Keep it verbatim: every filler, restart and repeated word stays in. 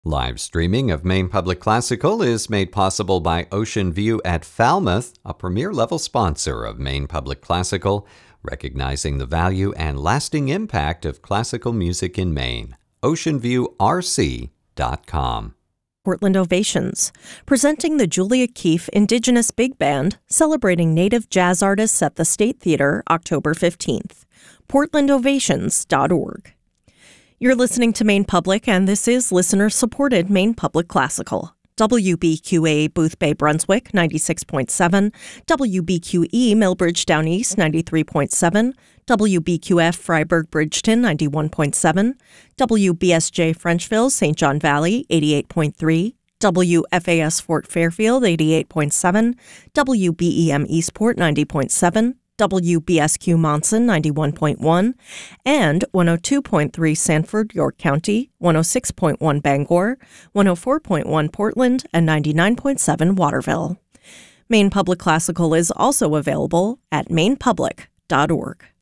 Live streaming of Maine Public Classical is made possible by Ocean View at Falmouth, a premier-level sponsor of Maine Public Classical, recognizing the value and lasting impact of classical music in Maine. ocean view r c dot com. Portland Ovations, presenting the Julia Keefe Indigenous Big Band, celebrating Native jazz artists at the State Theater October fifteenth. portland ovations dot org. You're listening to Maine Public, and this is listener-supported Maine Public Classical. W B Q A Boothbay Brunswick, ninety-six point seven, W B Q E Millbridge Down East, ninety-three point seven, W B Q F Freiburg Bridgeton, ninety-one point seven, W B S J Frenchville Saint John Valley, eighty-eight point three, W F A S Fort Fairfield, eighty-eight point seven, W B E M Eastport, ninety point seven, W B S Q Monson, ninety-one point one, and one oh two point three Sanford, York County, one oh six point one Bangor, one oh four point one Portland, and ninety-nine point seven Waterville. Maine Public Classical is also available at maine public dot org.